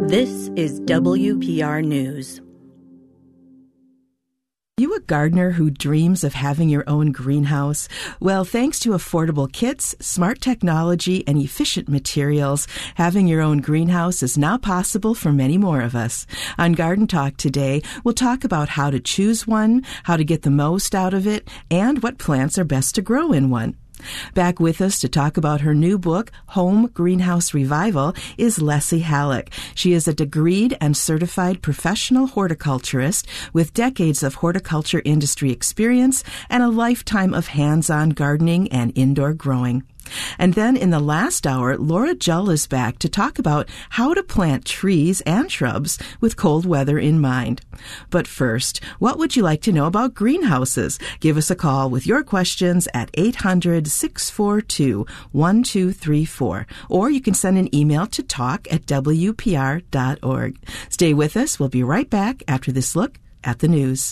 This is WPR News. You a gardener who dreams of having your own greenhouse? Well, thanks to affordable kits, smart technology, and efficient materials, having your own greenhouse is now possible for many more of us. On Garden Talk today, we'll talk about how to choose one, how to get the most out of it, and what plants are best to grow in one. Back with us to talk about her new book, Home Greenhouse Revival, is Leslie Halleck. She is a degreed and certified professional horticulturist with decades of horticulture industry experience and a lifetime of hands-on gardening and indoor growing. And then in the last hour, Laura Jull is back to talk about how to plant trees and shrubs with cold weather in mind. But first, what would you like to know about greenhouses? Give us a call with your questions at 800-642-1234, or you can send an email to talk@wpr.org. Stay with us. We'll be right back after this look at the news.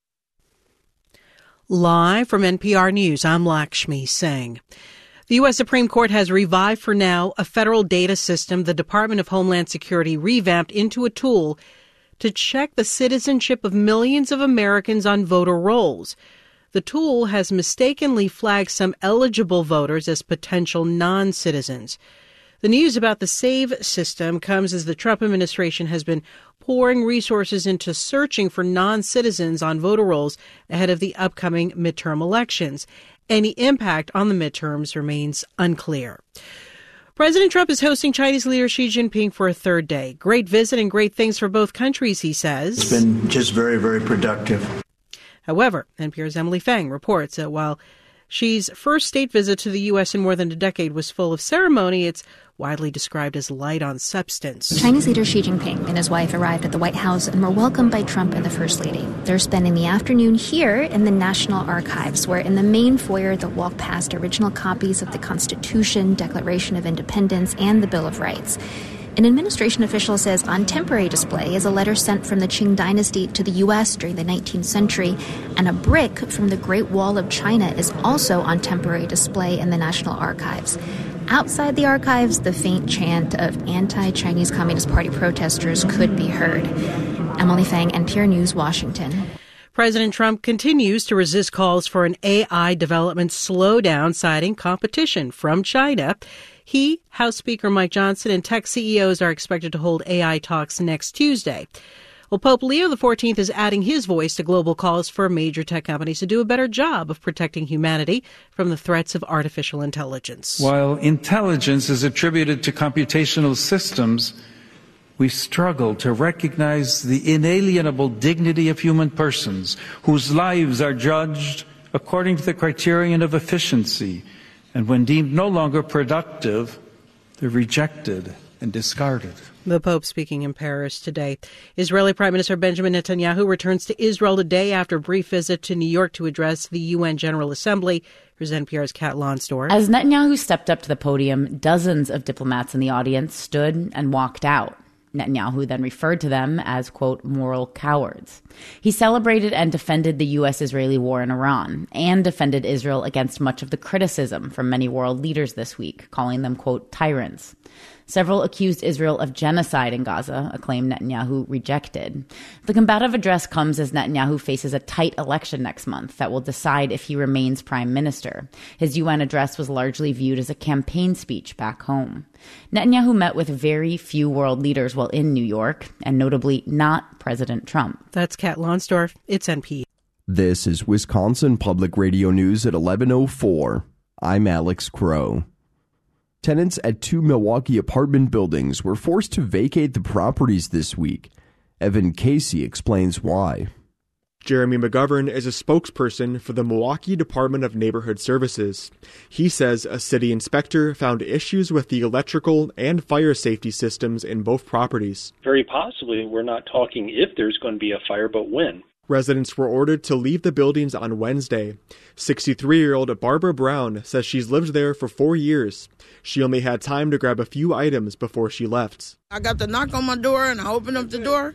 Live from NPR News, I'm Lakshmi Singh. The U.S. Supreme Court has revived for now a federal data system the Department of Homeland Security revamped into a tool to check the citizenship of millions of Americans on voter rolls. The tool has mistakenly flagged some eligible voters as potential non-citizens. The news about the SAVE system comes as the Trump administration has been pouring resources into searching for non-citizens on voter rolls ahead of the upcoming midterm elections. Any impact on the midterms remains unclear. President Trump is hosting Chinese leader Xi Jinping for a third day. Great visit and great things for both countries, he says. It's been just very, very productive. However, NPR's Emily Feng reports that while Xi's first state visit to the U.S. in more than a decade was full of ceremony, it's widely described as light on substance. Chinese leader Xi Jinping and his wife arrived at the White House and were welcomed by Trump and the First Lady. They're spending the afternoon here in the National Archives, where in the main foyer they'll walk past original copies of the Constitution, Declaration of Independence, and the Bill of Rights. An administration official says on temporary display is a letter sent from the Qing dynasty to the U.S. during the 19th century, and a brick from the Great Wall of China is also on temporary display in the National Archives. Outside the archives, the faint chant of anti-Chinese Communist Party protesters could be heard. Emily Feng, NPR News, Washington. President Trump continues to resist calls for an AI development slowdown, citing competition from China. He, House Speaker Mike Johnson, and tech CEOs are expected to hold AI talks next Tuesday. Well, Pope Leo XIV is adding his voice to global calls for major tech companies to do a better job of protecting humanity from the threats of artificial intelligence. While intelligence is attributed to computational systems, we struggle to recognize the inalienable dignity of human persons whose lives are judged according to the criterion of efficiency, and when deemed no longer productive, they're rejected and discarded. The Pope speaking in Paris today. Israeli Prime Minister Benjamin Netanyahu returns to Israel today after a brief visit to New York to address the UN General Assembly. Here's NPR's Kat Lonsdorf. As Netanyahu stepped up to the podium, dozens of diplomats in the audience stood and walked out. Netanyahu then referred to them as, quote, moral cowards. He celebrated and defended the U.S.-Israeli war in Iran and defended Israel against much of the criticism from many world leaders this week, calling them, quote, tyrants. Several accused Israel of genocide in Gaza, a claim Netanyahu rejected. The combative address comes as Netanyahu faces a tight election next month that will decide if he remains prime minister. His UN address was largely viewed as a campaign speech back home. Netanyahu met with very few world leaders while in New York, and notably not President Trump. That's Kat Lonsdorf. It's NPR. This is Wisconsin Public Radio News at 11:04. I'm Alex Crow. Tenants at 2 Milwaukee apartment buildings were forced to vacate the properties this week. Evan Casey explains why. Jeremy McGovern is a spokesperson for the Milwaukee Department of Neighborhood Services. He says a city inspector found issues with the electrical and fire safety systems in both properties. Very possibly, we're not talking if there's going to be a fire, but when. Residents were ordered to leave the buildings on Wednesday. 63-year-old Barbara Brown says she's lived there for 4 years. She only had time to grab a few items before she left. I got the knock on my door and I opened up the door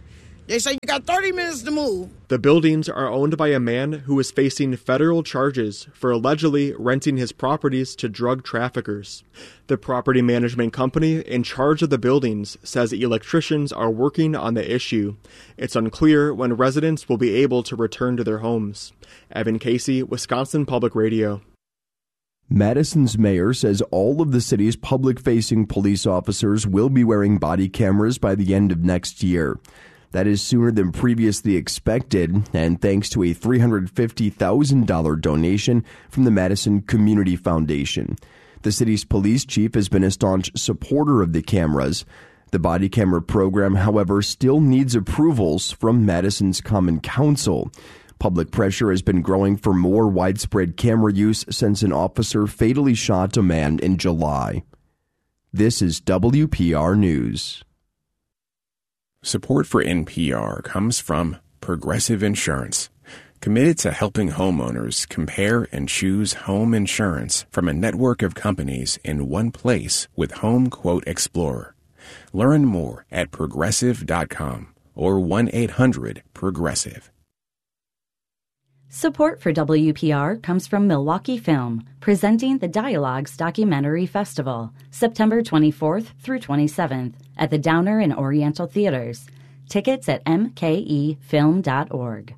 They say you got 30 minutes to move. The buildings are owned by a man who is facing federal charges for allegedly renting his properties to drug traffickers. The property management company in charge of the buildings says electricians are working on the issue. It's unclear when residents will be able to return to their homes. Evan Casey, Wisconsin Public Radio. Madison's mayor says all of the city's public-facing police officers will be wearing body cameras by the end of next year. That is sooner than previously expected, and thanks to a $350,000 donation from the Madison Community Foundation. The city's police chief has been a staunch supporter of the cameras. The body camera program, however, still needs approvals from Madison's Common Council. Public pressure has been growing for more widespread camera use since an officer fatally shot a man in July. This is WPR News. Support for NPR comes from Progressive Insurance, committed to helping homeowners compare and choose home insurance from a network of companies in one place with Home Quote Explorer. Learn more at Progressive.com or 1-800-PROGRESSIVE. Support for WPR comes from Milwaukee Film, presenting the Dialogues Documentary Festival, September 24th through 27th at the Downer and Oriental Theaters. Tickets at mkefilm.org.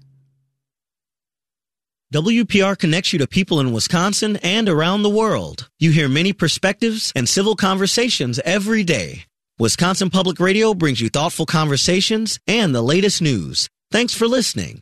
WPR connects you to people in Wisconsin and around the world. You hear many perspectives and civil conversations every day. Wisconsin Public Radio brings you thoughtful conversations and the latest news. Thanks for listening.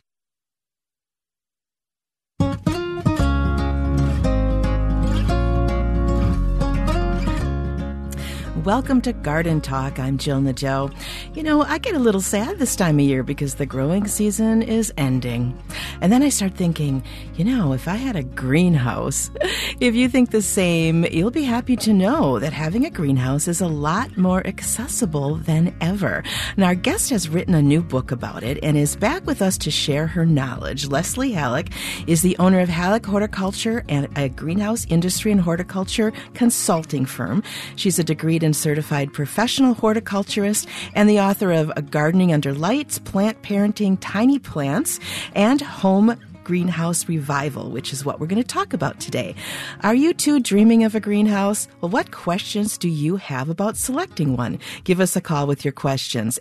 Welcome to Garden Talk. I'm Jill Nadeau. You know, I get a little sad this time of year because the growing season is ending. And then I start thinking, you know, if I had a greenhouse, if you think the same, you'll be happy to know that having a greenhouse is a lot more accessible than ever. And our guest has written a new book about it and is back with us to share her knowledge. Leslie Halleck is the owner of Halleck Horticulture and a greenhouse industry and horticulture consulting firm. She's a degreed and certified professional horticulturist and the author of Gardening Under Lights, Plant Parenting, Tiny Plants, and Home Greenhouse Revival, which is what we're going to talk about today. Are you too dreaming of a greenhouse? Well, what questions do you have about selecting one? Give us a call with your questions,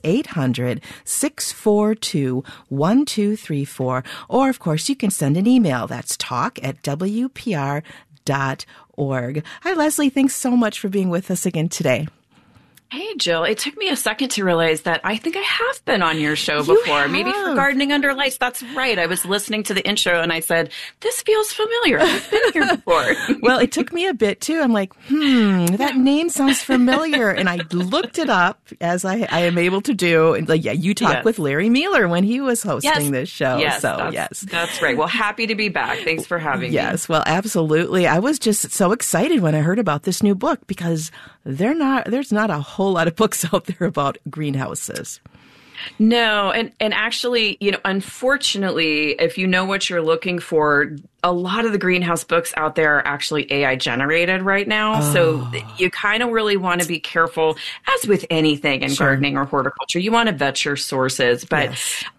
800-642-1234. Or, of course, you can send an email. That's talk@wpr.org. Hi, Leslie. Thanks so much for being with us again today. Hey, Jill. It took me a second to realize that I think I have been on your show before. Maybe for Gardening Under Lights. That's right. I was listening to the intro and I said, this feels familiar. I've been here before. Well, it took me a bit too. I'm like, that name sounds familiar. And I looked it up as I am able to do. And like, yeah, you talked with Larry Mueller when he was hosting this show. Yes, so that's right. Well, happy to be back. Thanks for having me. Yes, well, absolutely. I was just so excited when I heard about this new book because there's not a whole lot of books out there about greenhouses. No, and actually, you know, unfortunately, if you know what you're looking for, a lot of the greenhouse books out there are actually AI generated right now. Oh. So you kind of really want to be careful, as with anything in gardening or horticulture. You want to vet your sources. But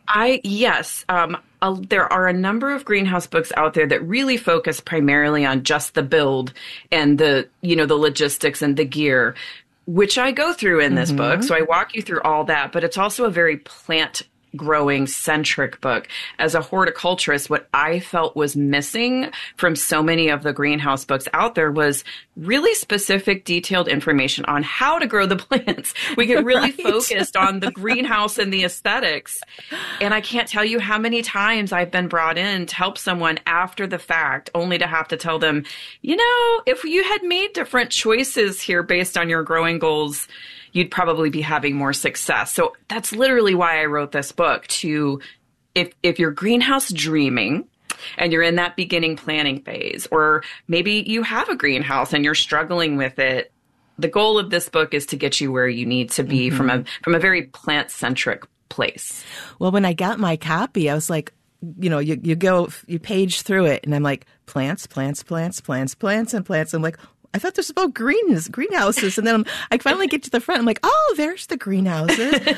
there are a number of greenhouse books out there that really focus primarily on just the build and the logistics and the gear, which I go through in this book. So I walk you through all that, but it's also a very plant growing centric book. As a horticulturist, what I felt was missing from so many of the greenhouse books out there was really specific, detailed information on how to grow the plants. We get really focused on the greenhouse and the aesthetics. And I can't tell you how many times I've been brought in to help someone after the fact, only to have to tell them, you know, if you had made different choices here based on your growing goals, you'd probably be having more success. So that's literally why I wrote this book, to if you're greenhouse dreaming and you're in that beginning planning phase, or maybe you have a greenhouse and you're struggling with it, the goal of this book is to get you where you need to be from a very plant-centric place. Well, when I got my copy, I was like, you know, you page through it and I'm like, plants, plants, plants, plants, plants, and plants. I'm like, I thought this was about greenhouses. And then I finally get to the front. I'm like, oh, there's the greenhouses.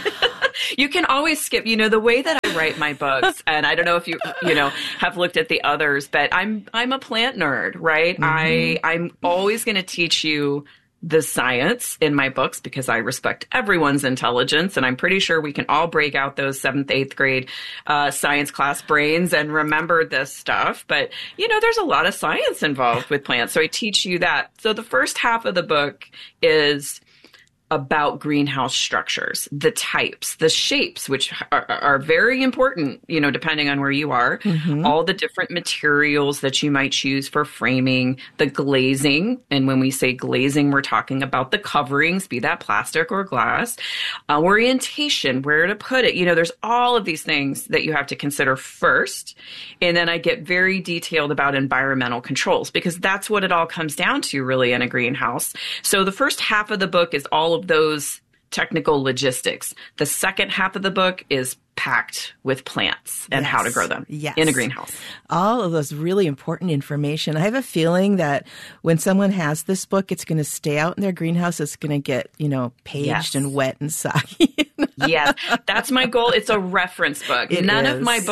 You can always skip, the way that I write my books, and I don't know if you have looked at the others, but I'm a plant nerd, right? Mm-hmm. I'm always going to teach you the science in my books because I respect everyone's intelligence. And I'm pretty sure we can all break out those 7th, 8th grade science class brains and remember this stuff. But, there's a lot of science involved with plants. So I teach you that. So the first half of the book is about greenhouse structures, the types, the shapes, which are very important, depending on where you are, all the different materials that you might choose for framing, the glazing. And when we say glazing, we're talking about the coverings, be that plastic or glass, orientation, where to put it. There's all of these things that you have to consider first. And then I get very detailed about environmental controls because that's what it all comes down to really in a greenhouse. So the first half of the book is all of those technical logistics. The second half of the book is packed with plants and how to grow them in a greenhouse. All of those really important information. I have a feeling that when someone has this book, it's going to stay out in their greenhouse. It's going to get, paged and wet and soggy. Yes, that's my goal. It's a reference book. None of my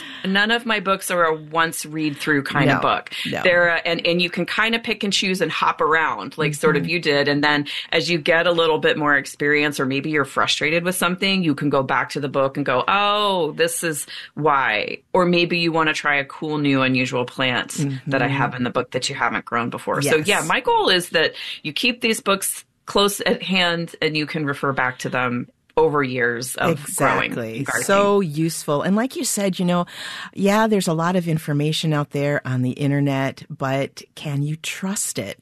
books are a once read through kind of book. No. They're and you can kind of pick and choose and hop around like sort of you did. And then as you get a little bit more experience or maybe you're frustrated with something, you can go back to the book and go, oh, this is why. Or maybe you want to try a cool, new, unusual plant that I have in the book that you haven't grown before. Yes. So yeah, my goal is that you keep these books close at hand and you can refer back to them over years of growing and gardening. So useful. And like you said, there's a lot of information out there on the internet, but can you trust it?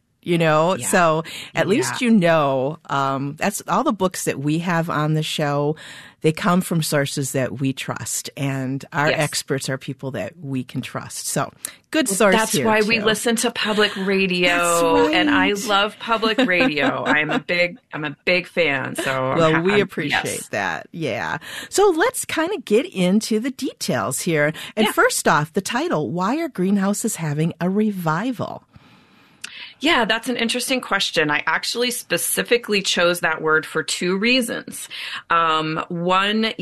So at least that's all the books that we have on the show. They come from sources that we trust, and our experts are people that we can trust. So good source. That's here, why too. we listen to public radio, and I love public radio. I'm a big fan. So we appreciate that. Yeah. So let's kind of get into the details here. And first off, the title: Why are greenhouses having a revival? Yeah, that's an interesting question. I actually specifically chose that word for 2 reasons. One,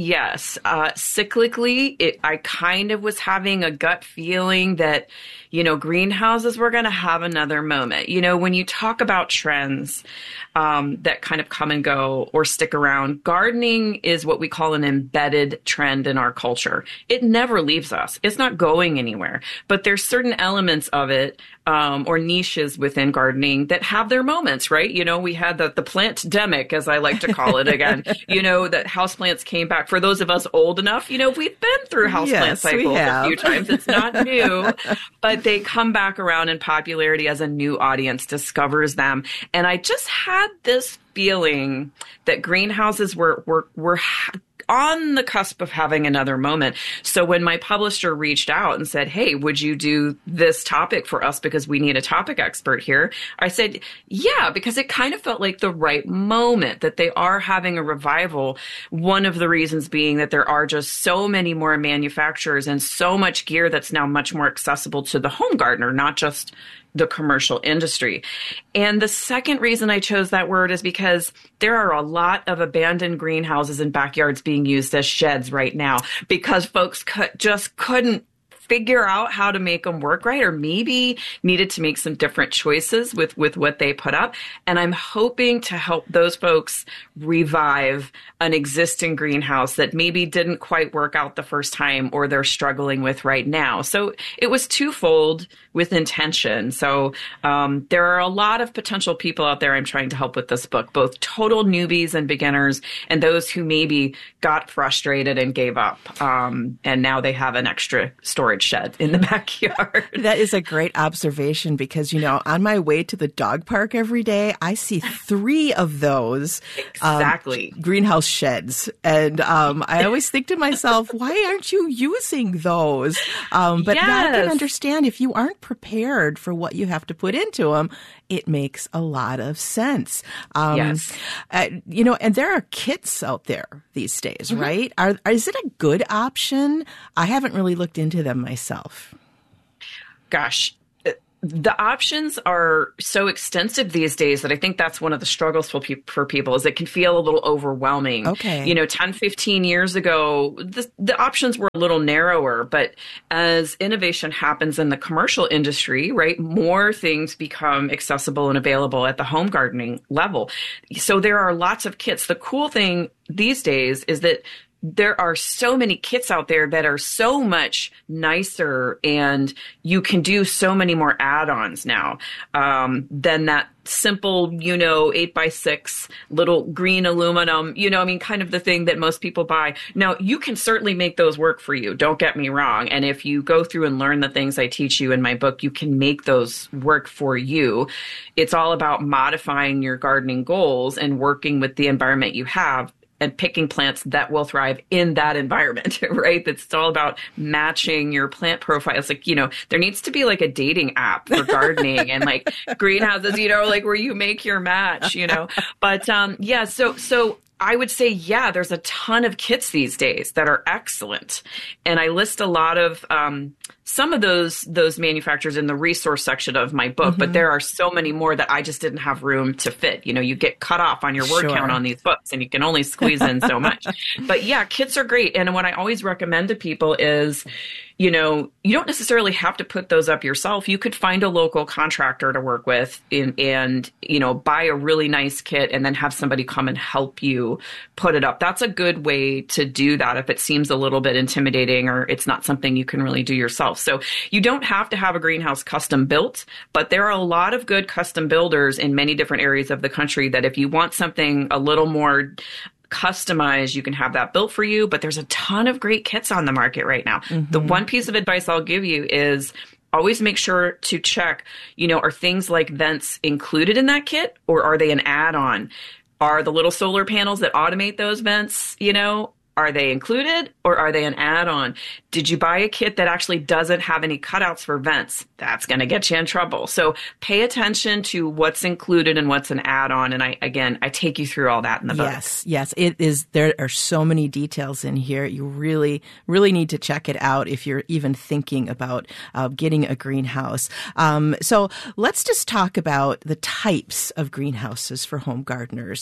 cyclically, I kind of was having a gut feeling that, greenhouses were going to have another moment. When you talk about trends that kind of come and go or stick around, gardening is what we call an embedded trend in our culture. It never leaves us. It's not going anywhere. But there's certain elements of it or niches within gardening that have their moments, right? We had the plant-demic, as I like to call it again, that houseplants came back. For those of us old enough, we've been through houseplant cycles a few times. It's not new, but they come back around in popularity as a new audience discovers them. And I just had this feeling that greenhouses were on the cusp of having another moment. So when my publisher reached out and said, hey, would you do this topic for us because we need a topic expert here? I said, yeah, because it kind of felt like the right moment that they are having a revival. One of the reasons being that there are just so many more manufacturers and so much gear that's now much more accessible to the home gardener, not just the commercial industry. And the second reason I chose that word is because there are a lot of abandoned greenhouses and backyards being used as sheds right now because folks just couldn't figure out how to make them work right, or maybe needed to make some different choices with what they put up. And I'm hoping to help those folks revive an existing greenhouse that maybe didn't quite work out the first time or they're struggling with right now. So it was twofold with intention. So there are a lot of potential people out there I'm trying to help with this book, both total newbies and beginners, and those who maybe got frustrated and gave up. And now they have an extra storage shed in the backyard. That is a great observation because, on my way to the dog park every day, I see 3 of those greenhouse sheds. And I always think to myself, why aren't you using those? But now I can understand if you aren't prepared for what you have to put into them, it makes a lot of sense. And there are kits out there these days, right? Is it a good option? I haven't really looked into them myself. Gosh, The options are so extensive these days that I think that's one of the struggles for people is it can feel a little overwhelming. Okay. 10, 15 years ago, the options were a little narrower, but as innovation happens in the commercial industry, right, more things become accessible and available at the home gardening level. So there are lots of kits. The cool thing these days is that there are so many kits out there that are so much nicer, and you can do so many more add-ons now than that simple, 8x6 little green aluminum, kind of the thing that most people buy. Now, you can certainly make those work for you. Don't get me wrong. And if you go through and learn the things I teach you in my book, you can make those work for you. It's all about modifying your gardening goals and working with the environment you have and picking plants that will thrive in that environment, right? That's all about matching your plant profile. It's like, there needs to be like a dating app for gardening and like greenhouses, like where you make your match, But so I would say, there's a ton of kits these days that are excellent. And I list a lot of some of those manufacturers in the resource section of my book, but there are so many more that I just didn't have room to fit. You get cut off on your word count on these books and you can only squeeze in so much. But kits are great. And what I always recommend to people is, you don't necessarily have to put those up yourself. You could find a local contractor to work with and buy a really nice kit and then have somebody come and help you put it up. That's a good way to do that if it seems a little bit intimidating or it's not something you can really do yourself. So you don't have to have a greenhouse custom built, but there are a lot of good custom builders in many different areas of the country that if you want something a little more customized, you can have that built for you. But there's a ton of great kits on the market right now. The one piece of advice I'll give you is always make sure to check, are things like vents included in that kit or are they an add-on? Are the little solar panels that automate those vents, are they included or are they an add-on? Did you buy a kit that actually doesn't have any cutouts for vents? That's going to get you in trouble. So pay attention to what's included and what's an add-on. And I take you through all that in the book. Yes. It is. There are so many details in here. You really, really need to check it out if you're even thinking about getting a greenhouse. So let's just talk about the types of greenhouses for home gardeners.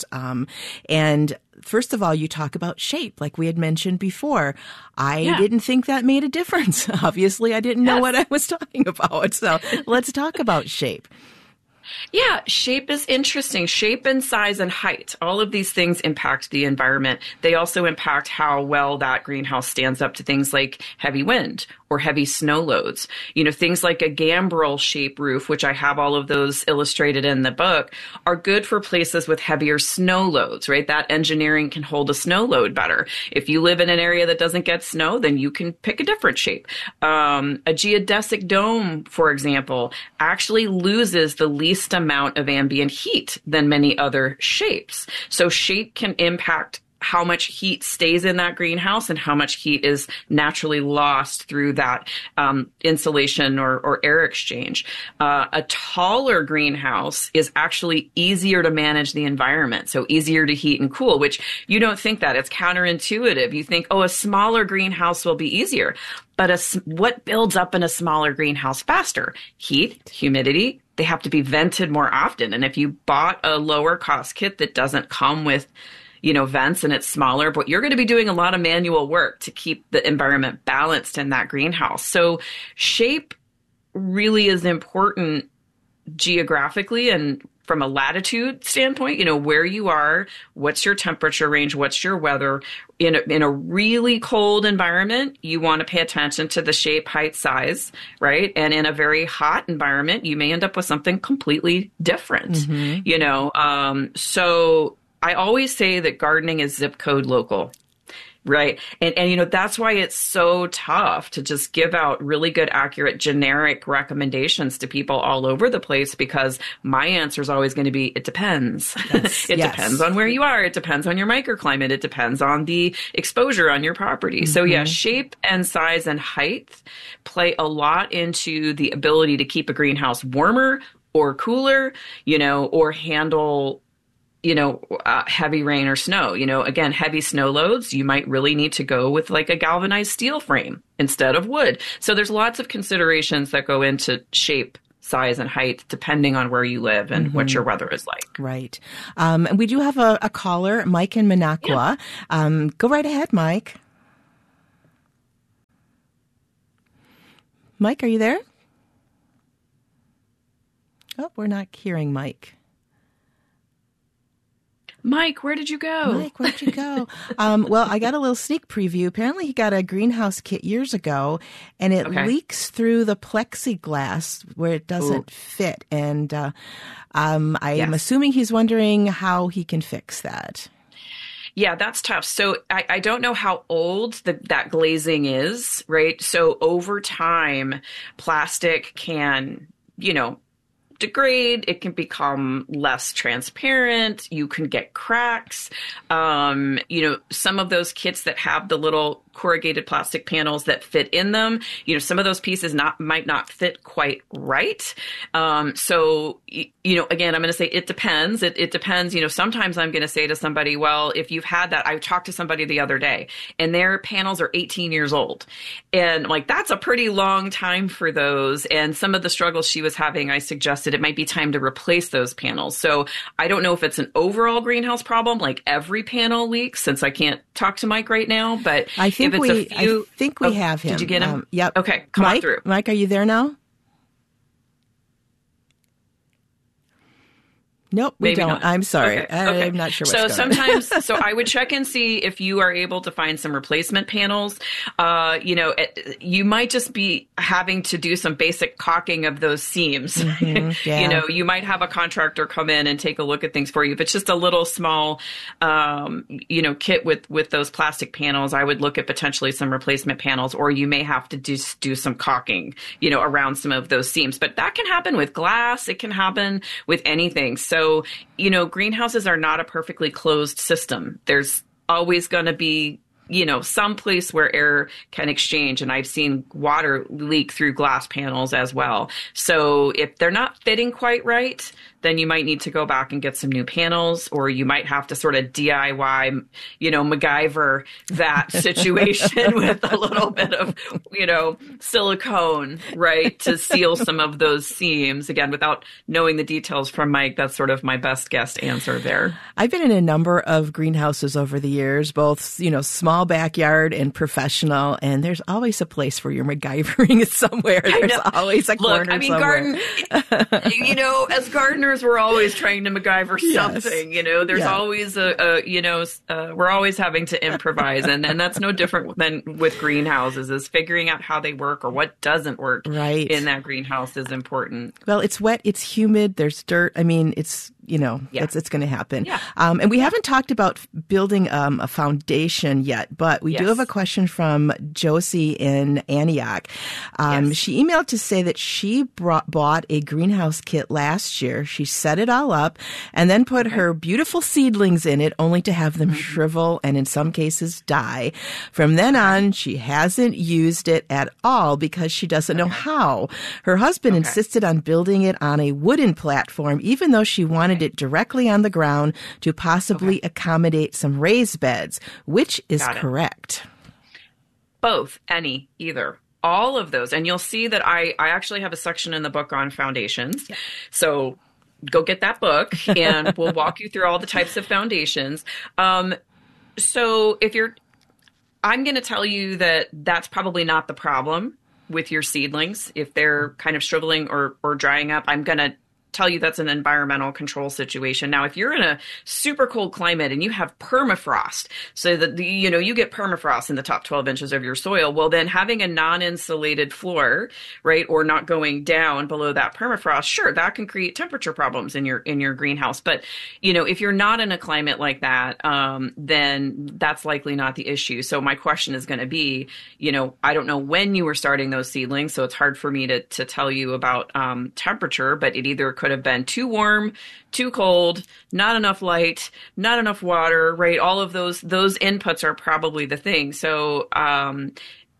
And first of all, you talk about shape, like we had mentioned before. I didn't think that made a difference. Obviously, I didn't know what I was talking about. So let's talk about shape. Yeah, shape is interesting. Shape and size and height. All of these things impact the environment. They also impact how well that greenhouse stands up to things like heavy wind or heavy snow loads. Things like a gambrel shape roof, which I have all of those illustrated in the book, are good for places with heavier snow loads, right? That engineering can hold a snow load better. If you live in an area that doesn't get snow, then you can pick a different shape. A geodesic dome, for example, actually loses the least amount of ambient heat than many other shapes. So shape can impact how much heat stays in that greenhouse and how much heat is naturally lost through that insulation or air exchange. A taller greenhouse is actually easier to manage the environment, so easier to heat and cool, which you don't think that. It's counterintuitive. You think, a smaller greenhouse will be easier. But what builds up in a smaller greenhouse faster? Heat, humidity. They have to be vented more often. And if you bought a lower cost kit that doesn't come with vents and it's smaller, but you're going to be doing a lot of manual work to keep the environment balanced in that greenhouse. So shape really is important geographically and from a latitude standpoint, where you are, what's your temperature range, what's your weather. In a really cold environment, you want to pay attention to the shape, height, size, right? And in a very hot environment, you may end up with something completely different, So I always say that gardening is zip code local. Right. And that's why it's so tough to just give out really good, accurate, generic recommendations to people all over the place, because my answer is always going to be, it depends. Yes, it depends on where you are. It depends on your microclimate. It depends on the exposure on your property. So shape and size and height play a lot into the ability to keep a greenhouse warmer or cooler, or handle heavy rain or snow. Again, heavy snow loads, you might really need to go with like a galvanized steel frame instead of wood. So there's lots of considerations that go into shape, size and height depending on where you live and what your weather is like. Right. And we do have a caller, Mike in Minocqua. Yeah. Go right ahead, Mike. Mike, are you there? Oh, we're not hearing Mike. Mike, where did you go? Mike, where'd you go? Well, I got a little sneak preview. Apparently he got a greenhouse kit years ago, and it leaks through the plexiglass where it doesn't fit. And I am assuming he's wondering how he can fix that. Yeah, that's tough. So I don't know how old that glazing is, right? So over time, plastic can, degrade. It can become less transparent. You can get cracks. Some of those kits that have the little corrugated plastic panels that fit in them, some of those pieces might not fit quite right. So again, I'm going to say it depends. It depends. Sometimes I'm going to say to somebody, well, if you've had that, I talked to somebody the other day and their panels are 18 years old. And that's a pretty long time for those. And some of the struggles she was having, I suggested it might be time to replace those panels. So I don't know if it's an overall greenhouse problem, like every panel leaks, since I can't talk to Mike right now, but I think we have him. Did you get him? Yep. Okay, come on through. Mike, are you there now? Nope, we Maybe don't. not. I'm sorry. Okay. I'm not sure what's going on. So I would check and see if you are able to find some replacement panels. You might just be having to do some basic caulking of those seams. Yeah. You might have a contractor come in and take a look at things for you. If it's just a little small, kit with those plastic panels, I would look at potentially some replacement panels, or you may have to just do some caulking, around some of those seams. But that can happen with glass. It can happen with anything. So, greenhouses are not a perfectly closed system. There's always going to be, some place where air can exchange. And I've seen water leak through glass panels as well. So if they're not fitting quite right, then you might need to go back and get some new panels, or you might have to sort of DIY, MacGyver that situation with a little bit of, silicone, right, to seal some of those seams. Again, without knowing the details from Mike, that's sort of my best guess answer there. I've been in a number of greenhouses over the years, both, small backyard and professional, and there's always a place where you're MacGyvering it somewhere. There's always a corner somewhere. As gardeners, we're always trying to MacGyver something, there's always we're always having to improvise. And that's no different than with greenhouses, is figuring out how they work or what doesn't work in that greenhouse is important. Well, it's wet, it's humid, there's dirt. I mean, it's, it's going to happen. Yeah. And we haven't talked about building a foundation yet, but we do have a question from Josie in Antioch. She emailed to say that she bought a greenhouse kit last year. She set it all up and then put her beautiful seedlings in it, only to have them shrivel and in some cases die. From then on, she hasn't used it at all because she doesn't know how. Her husband insisted on building it on a wooden platform, even though she wanted it directly on the ground to possibly accommodate some raised beds. Which is correct? Both, either. All of those. And you'll see that I actually have a section in the book on foundations. So go get that book and we'll walk you through all the types of foundations. So I'm going to tell you that that's probably not the problem with your seedlings. If they're kind of shriveling or drying up, I'm going to tell you that's an environmental control situation. Now, if you're in a super cold climate and you have permafrost, so that you get permafrost in the top 12 inches of your soil, well, then having a non-insulated floor, right, or not going down below that permafrost, sure, that can create temperature problems in your greenhouse. But if you're not in a climate like that, then that's likely not the issue. So my question is going to be, I don't know when you were starting those seedlings, so it's hard for me to tell you about temperature, but it either could have been too warm, too cold, not enough light, not enough water, right? All of those inputs are probably the thing. So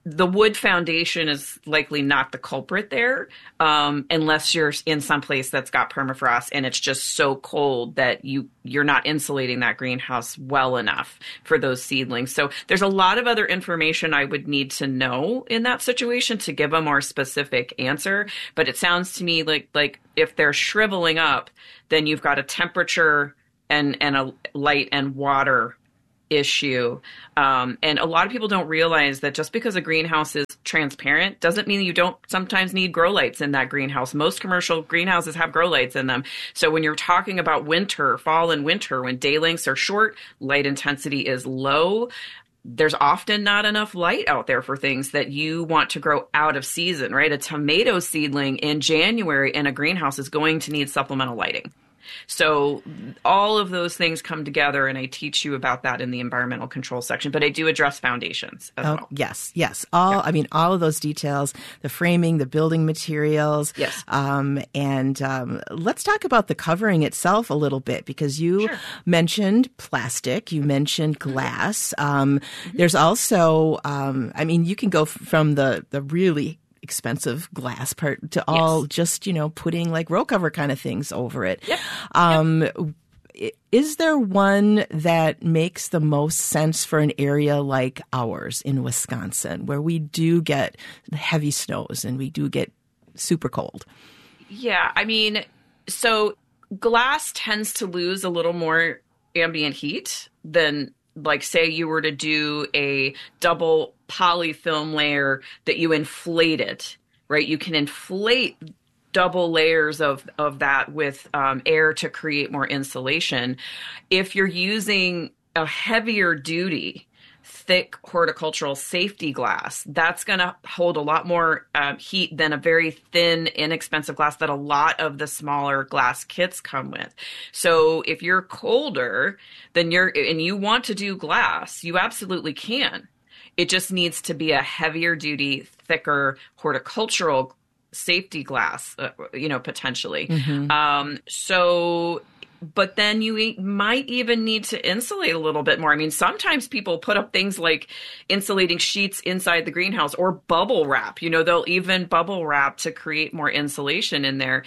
the wood foundation is likely not the culprit there, unless you're in some place that's got permafrost and it's just so cold that you're not insulating that greenhouse well enough for those seedlings. So there's a lot of other information I would need to know in that situation to give a more specific answer. But it sounds to me like if they're shriveling up, then you've got a temperature and a light and water issue. And a lot of people don't realize that just because a greenhouse is transparent doesn't mean you don't sometimes need grow lights in that greenhouse. Most commercial greenhouses have grow lights in them. So when you're talking about winter, fall and winter, when day lengths are short, light intensity is low, there's often not enough light out there for things that you want to grow out of season, right? A tomato seedling in January in a greenhouse is going to need supplemental lighting. So all of those things come together, and I teach you about that in the environmental control section, but I do address foundations as well. Yes. All of those details, the framing, the building materials. Yes. And let's talk about the covering itself a little bit, because you mentioned plastic, you mentioned glass. There's also, you can go from the really expensive glass part to all just, putting like row cover kind of things over it. Yep. Is there one that makes the most sense for an area like ours in Wisconsin, where we do get heavy snows and we do get super cold? Yeah, so glass tends to lose a little more ambient heat than, like, say you were to do a double polyfilm layer that you inflated, right? You can inflate double layers of that with air to create more insulation. If you're using a heavier duty, thick horticultural safety glass, that's going to hold a lot more heat than a very thin, inexpensive glass that a lot of the smaller glass kits come with. So if you're colder and you want to do glass, you absolutely can. It just needs to be a heavier duty, thicker horticultural safety glass, potentially. Mm-hmm. But then you might even need to insulate a little bit more. Sometimes people put up things like insulating sheets inside the greenhouse or bubble wrap. They'll even bubble wrap to create more insulation in there.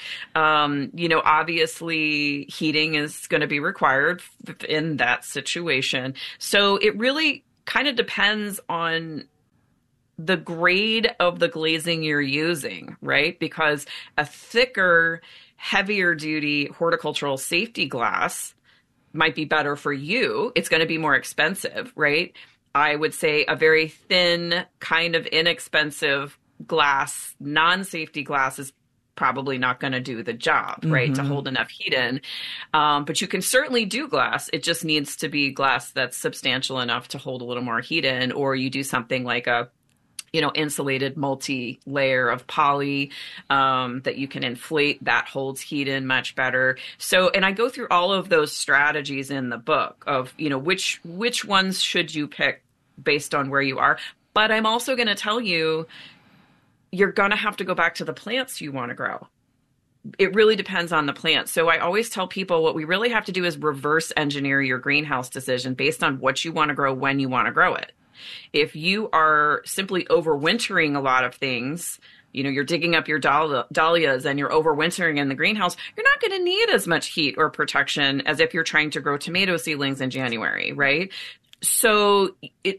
Obviously heating is going to be required in that situation. So it really kind of depends on the grade of the glazing you're using, right? Because a thicker, heavier duty horticultural safety glass might be better for you. It's going to be more expensive, right? I would say a very thin, kind of inexpensive glass, non-safety glass is probably not going to do the job, right, to hold enough heat in. But you can certainly do glass. It just needs to be glass that's substantial enough to hold a little more heat in, or you do something like a insulated multi-layer of poly that you can inflate that holds heat in much better. So, and I go through all of those strategies in the book of, which ones should you pick based on where you are. But I'm also going to tell you, you're going to have to go back to the plants you want to grow. It really depends on the plant. So I always tell people what we really have to do is reverse engineer your greenhouse decision based on what you want to grow when you want to grow it. If you are simply overwintering a lot of things, you're digging up your dahlias and you're overwintering in the greenhouse, you're not going to need as much heat or protection as if you're trying to grow tomato seedlings in January, right? So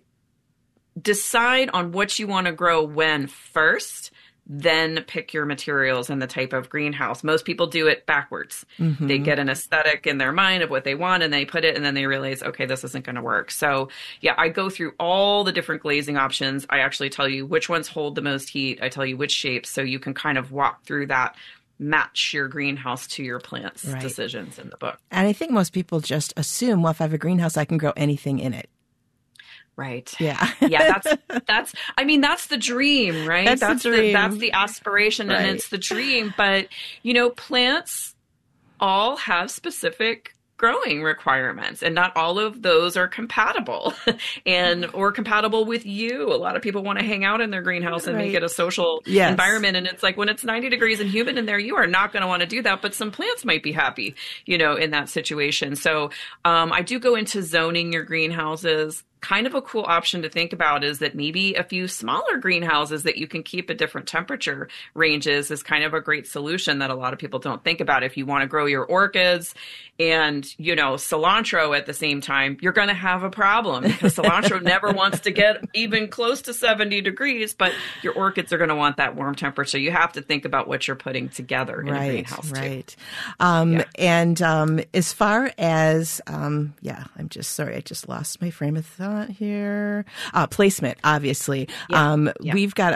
decide on what you want to grow when first, then pick your materials and the type of greenhouse. Most people do it backwards. Mm-hmm. They get an aesthetic in their mind of what they want and they put it, and then they realize, okay, this isn't going to work. So yeah, I go through all the different glazing options. I actually tell you which ones hold the most heat. I tell you which shapes, so you can kind of walk through that, match your greenhouse to your plants decisions in the book. And I think most people just assume, well, if I have a greenhouse, I can grow anything in it. Right. Yeah. Yeah. That's the dream, right? That's the dream. That's the aspiration, right. And it's the dream. But, plants all have specific growing requirements, and not all of those are compatible or compatible with you. A lot of people want to hang out in their greenhouse and make it a social environment. And it's like, when it's 90 degrees and humid in there, you are not going to want to do that. But some plants might be happy, in that situation. So I do go into zoning your greenhouses. kind of a cool option to think about is that maybe a few smaller greenhouses that you can keep at different temperature ranges is kind of a great solution that a lot of people don't think about. If you want to grow your orchids and, cilantro at the same time, you're going to have a problem because cilantro never wants to get even close to 70 degrees, but your orchids are going to want that warm temperature. You have to think about what you're putting together in a greenhouse too. Right. And as far as, I'm just sorry, I just lost my frame of thought here. Placement, obviously. We've got